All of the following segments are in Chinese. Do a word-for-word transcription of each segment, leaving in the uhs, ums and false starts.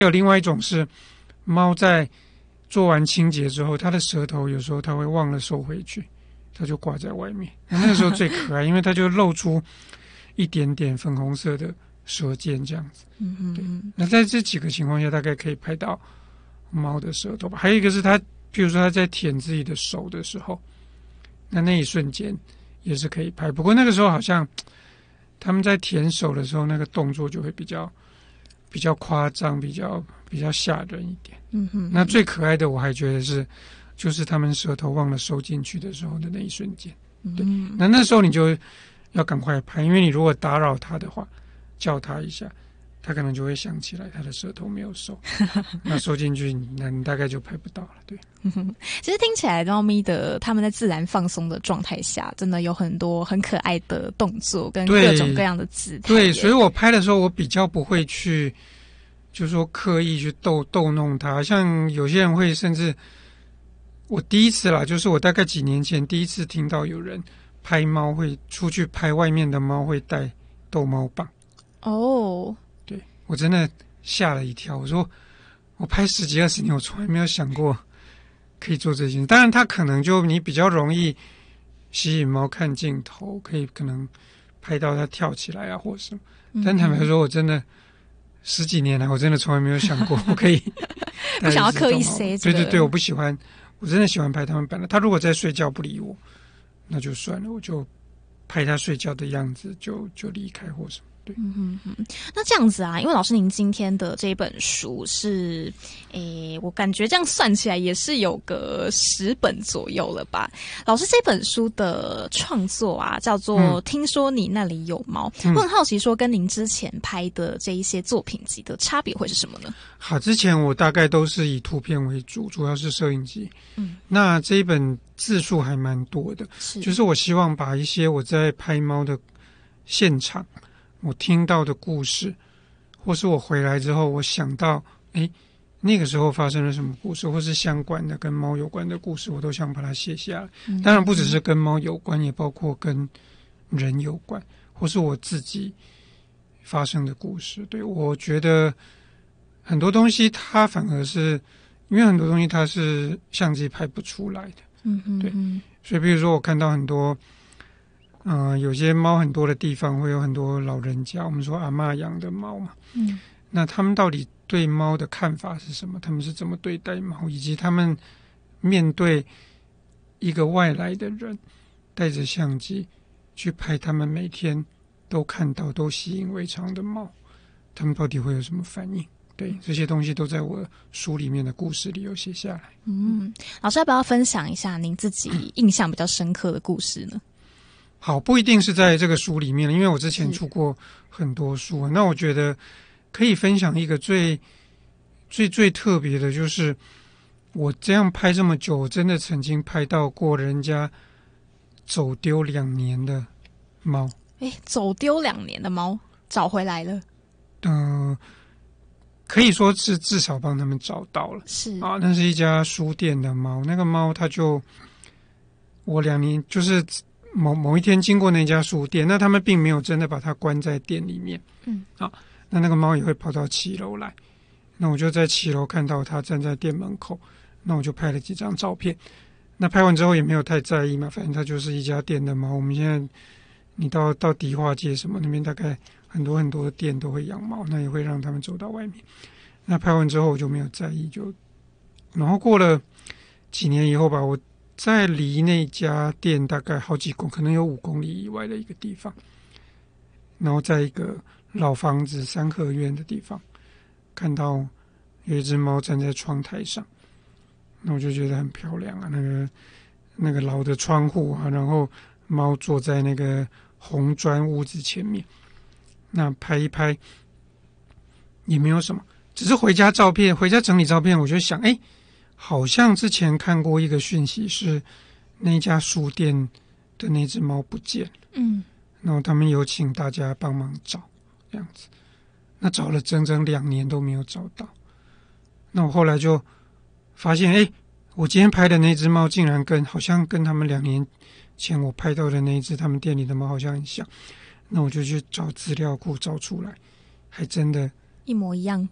有另外一种是猫在做完清洁之后，它的舌头有时候它会忘了收回去，它就挂在外面。那个时候最可爱，因为它就露出一点点粉红色的舌尖这样子。嗯嗯，对。那在这几个情况下，大概可以拍到猫的舌头吧。还有一个是它，比如说它在舔自己的手的时候，那那一瞬间也是可以拍。不过那个时候好像他们在舔手的时候，那个动作就会比较。比较夸张，比较比较吓人一点。嗯哼，那最可爱的我还觉得是，就是他们舌头忘了收进去的时候的那一瞬间。对，嗯、那那时候你就要赶快拍，因为你如果打扰他的话，叫他一下，他可能就会想起来他的舌头没有收，那收进去，那你大概就拍不到了。对， 其实听起来猫咪的他们在自然放松的状态下，真的有很多很可爱的动作跟各种各样的姿态。 对，所以我拍的时候，我比较不会去，就是说刻意去逗逗弄它。像有些人会，甚至我第一次啦，就是我大概几年前第一次听到有人拍猫会出去拍外面的猫会带逗猫棒。哦，对，我真的吓了一跳。我说我拍十几二十年，我从来没有想过可以做这件事。当然，它可能就你比较容易吸引猫看镜头，可以可能拍到它跳起来啊，或什么。但坦白说，我真的十几年来，我真的从来没有想过我可以不想要刻意塞。 对对对，我不喜欢，我真的喜欢拍它们本来。它如果在睡觉不理我，那就算了，我就拍它睡觉的样子就就离开或什么。对， 嗯哼哼，那这样子啊，因为老师您今天的这本书是，诶，我感觉这样算起来也是有个十本左右了吧？老师这本书的创作啊，叫做《听说你那里有猫》，嗯、我很好奇，说跟您之前拍的这一些作品集的差别会是什么呢？ 好，之前我大概都是以图片为主，主要是摄影集。嗯，那这一本字数还蛮多的，是就是我希望把一些我在拍猫的现场。我听到的故事，或是我回来之后，我想到，哎，那个时候发生了什么故事，或是相关的跟猫有关的故事，我都想把它写下来。嗯、当然，不只是跟猫有关，也包括跟人有关，或是我自己发生的故事。对，我觉得很多东西它反而是，因为很多东西它是相机拍不出来的。嗯嗯，对，所以比如说我看到很多。嗯、呃，有些猫很多的地方会有很多老人家，我们说阿嬷养的猫嘛，嗯，那他们到底对猫的看法是什么？他们是怎么对待猫？以及他们面对一个外来的人，带着相机去拍他们每天都看到、都习以为常的猫，他们到底会有什么反应？对，这些东西都在我书里面的故事里有写下来。 嗯，老师要不要分享一下您自己印象比较深刻的故事呢？ 好，不一定是在这个书里面，因为我之前出过很多书。那我觉得可以分享一个最最最特别的，就是我这样拍这么久，我真的曾经拍到过人家走丢两年的猫。 诶，走丢两年的猫找回来了？ 嗯、呃，可以说是至少帮他们找到了。是啊，那是一家书店的猫，那个猫它就我两年就是。某某一天经过那家书店，那他们并没有真的把它关在店里面。嗯，好，那那个猫也会跑到七楼来，那我就在七楼看到它站在店门口，那我就拍了几张照片。那拍完之后也没有太在意嘛，反正它就是一家店的猫。我们现在你到到迪化街什么那边，大概很多很多的店都会养猫，那也会让他们走到外面。那拍完之后我就没有在意，就然后过了几年以后吧，我。在离那家店大概好几公，可能有五公里以外的一个地方，然后在一个老房子三合院的地方，看到有一只猫站在窗台上，那我就觉得很漂亮啊，那个那个老的窗户啊，然后猫坐在那个红砖屋子前面，那拍一拍也没有什么，只是回家照片，回家整理照片，我就想，哎。好像之前看过一个讯息，是那家书店的那只猫不见了。嗯，然后他们有请大家帮忙找，这样子。那找了整整两年都没有找到。那我后来就发现，哎，我今天拍的那只猫竟然跟好像跟他们两年前我拍到的那一只他们店里的猫好像很像。那我就去找资料库找出来，还真的， 一模一样。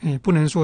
哎，不能说